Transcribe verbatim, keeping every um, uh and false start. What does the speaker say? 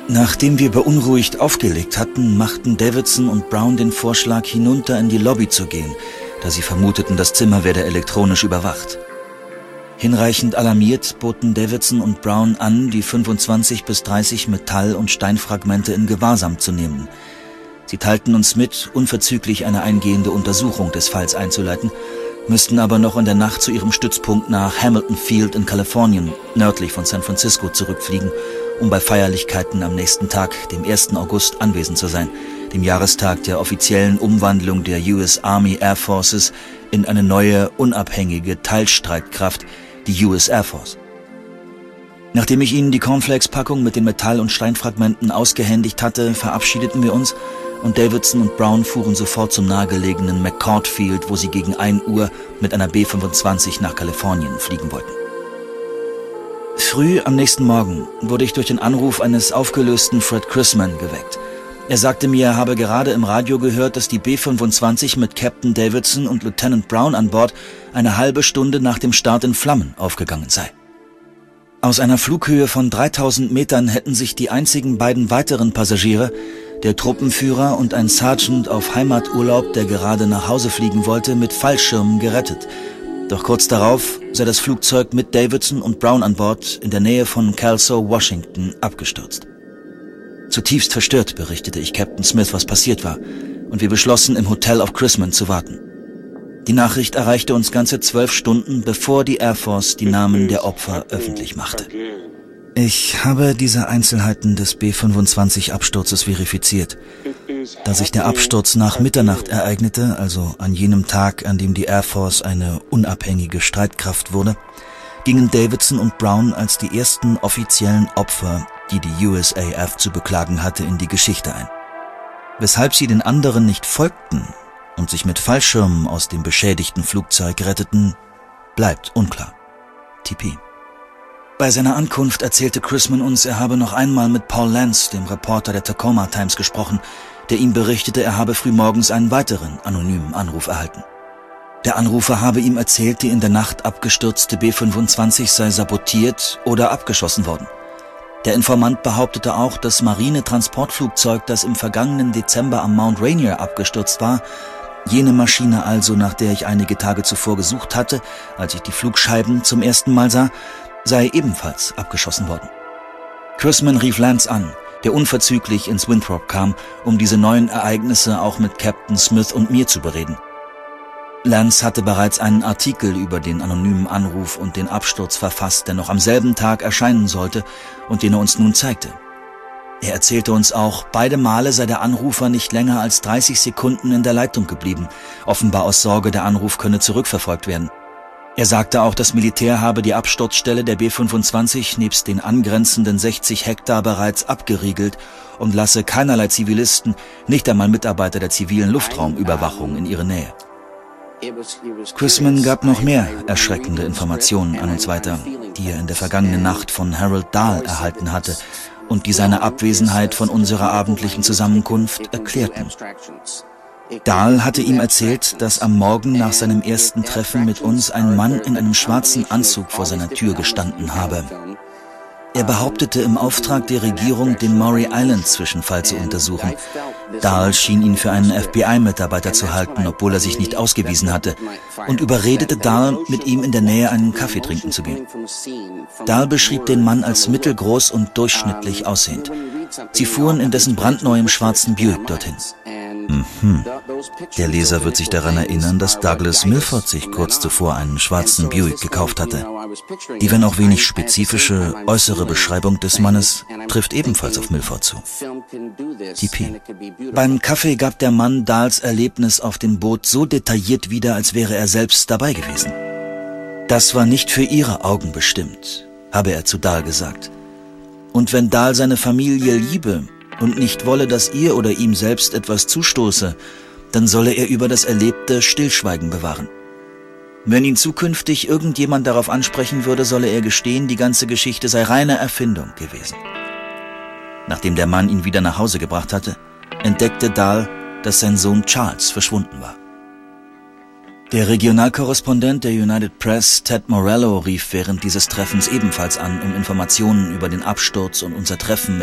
Nachdem wir beunruhigt aufgelegt hatten, machten Davidson und Brown den Vorschlag, hinunter in die Lobby zu gehen, da sie vermuteten, das Zimmer werde elektronisch überwacht. Hinreichend alarmiert boten Davidson und Brown an, die fünfundzwanzig bis dreißig Metall- und Steinfragmente in Gewahrsam zu nehmen. Sie teilten uns mit, unverzüglich eine eingehende Untersuchung des Falls einzuleiten, müssten aber noch in der Nacht zu ihrem Stützpunkt nach Hamilton Field in Kalifornien, nördlich von San Francisco, zurückfliegen, um bei Feierlichkeiten am nächsten Tag, dem ersten August, anwesend zu sein, dem Jahrestag der offiziellen Umwandlung der U S Army Air Forces in eine neue, unabhängige Teilstreitkraft, die U S Air Force. Nachdem ich ihnen die Cornflakes-Packung mit den Metall- und Steinfragmenten ausgehändigt hatte, verabschiedeten wir uns und Davidson und Brown fuhren sofort zum nahegelegenen McCord Field, wo sie gegen ein Uhr mit einer B fünfundzwanzig nach Kalifornien fliegen wollten. Früh am nächsten Morgen wurde ich durch den Anruf eines aufgelösten Fred Chrisman geweckt. Er sagte mir, er habe gerade im Radio gehört, dass die B fünfundzwanzig mit Captain Davidson und Lieutenant Brown an Bord eine halbe Stunde nach dem Start in Flammen aufgegangen sei. Aus einer Flughöhe von dreitausend Metern hätten sich die einzigen beiden weiteren Passagiere, der Truppenführer und ein Sergeant auf Heimaturlaub, der gerade nach Hause fliegen wollte, mit Fallschirmen gerettet. Doch kurz darauf sei das Flugzeug mit Davidson und Brown an Bord in der Nähe von Kelso, Washington, abgestürzt. Zutiefst verstört berichtete ich Captain Smith, was passiert war, und wir beschlossen, im Hotel auf Chrisman zu warten. Die Nachricht erreichte uns ganze zwölf Stunden, bevor die Air Force die Namen der Opfer öffentlich machte. Ich habe diese Einzelheiten des B fünfundzwanzig-Absturzes verifiziert. Da sich der Absturz nach Mitternacht ereignete, also an jenem Tag, an dem die Air Force eine unabhängige Streitkraft wurde, gingen Davidson und Brown als die ersten offiziellen Opfer, die die U S A F zu beklagen hatte, in die Geschichte ein. Weshalb sie den anderen nicht folgten und sich mit Fallschirmen aus dem beschädigten Flugzeug retteten, bleibt unklar. T P. Bei seiner Ankunft erzählte Chrisman uns, er habe noch einmal mit Paul Lance, dem Reporter der Tacoma Times, gesprochen, der ihm berichtete, er habe frühmorgens einen weiteren anonymen Anruf erhalten. Der Anrufer habe ihm erzählt, die in der Nacht abgestürzte B fünfundzwanzig sei sabotiert oder abgeschossen worden. Der Informant behauptete auch, das Marine-Transportflugzeug, das im vergangenen Dezember am Mount Rainier abgestürzt war, jene Maschine also, nach der ich einige Tage zuvor gesucht hatte, als ich die Flugscheiben zum ersten Mal sah, sei ebenfalls abgeschossen worden. Chrisman rief Lance an, der unverzüglich ins Winthrop kam, um diese neuen Ereignisse auch mit Captain Smith und mir zu bereden. Lance hatte bereits einen Artikel über den anonymen Anruf und den Absturz verfasst, der noch am selben Tag erscheinen sollte und den er uns nun zeigte. Er erzählte uns auch, beide Male sei der Anrufer nicht länger als dreißig Sekunden in der Leitung geblieben, offenbar aus Sorge, der Anruf könne zurückverfolgt werden. Er sagte auch, das Militär habe die Absturzstelle der B fünfundzwanzig nebst den angrenzenden sechzig Hektar bereits abgeriegelt und lasse keinerlei Zivilisten, nicht einmal Mitarbeiter der zivilen Luftraumüberwachung, in ihre Nähe. Chrisman gab noch mehr erschreckende Informationen an uns weiter, die er in der vergangenen Nacht von Harold Dahl erhalten hatte und die seine Abwesenheit von unserer abendlichen Zusammenkunft erklärten. Dahl hatte ihm erzählt, dass am Morgen nach seinem ersten Treffen mit uns ein Mann in einem schwarzen Anzug vor seiner Tür gestanden habe. Er behauptete, im Auftrag der Regierung den Maury Island-Zwischenfall zu untersuchen. Dahl schien ihn für einen F B I-Mitarbeiter zu halten, obwohl er sich nicht ausgewiesen hatte, und überredete Dahl, mit ihm in der Nähe einen Kaffee trinken zu gehen. Dahl beschrieb den Mann als mittelgroß und durchschnittlich aussehend. Sie fuhren in dessen brandneuem schwarzen Buick dorthin. Mhm. Der Leser wird sich daran erinnern, dass Douglas Milford sich kurz zuvor einen schwarzen Buick gekauft hatte. Die, wenn auch wenig spezifische, äußere Beschreibung des Mannes trifft ebenfalls auf Milford zu. T P. Beim Kaffee gab der Mann Dahls Erlebnis auf dem Boot so detailliert wieder, als wäre er selbst dabei gewesen. Das war nicht für ihre Augen bestimmt, habe er zu Dahl gesagt. Und wenn Dahl seine Familie liebe und nicht wolle, dass ihr oder ihm selbst etwas zustoße, dann solle er über das Erlebte Stillschweigen bewahren. Wenn ihn zukünftig irgendjemand darauf ansprechen würde, solle er gestehen, die ganze Geschichte sei reine Erfindung gewesen. Nachdem der Mann ihn wieder nach Hause gebracht hatte, entdeckte Dahl, dass sein Sohn Charles verschwunden war. Der Regionalkorrespondent der United Press, Ted Morello, rief während dieses Treffens ebenfalls an, um Informationen über den Absturz und unser Treffen mit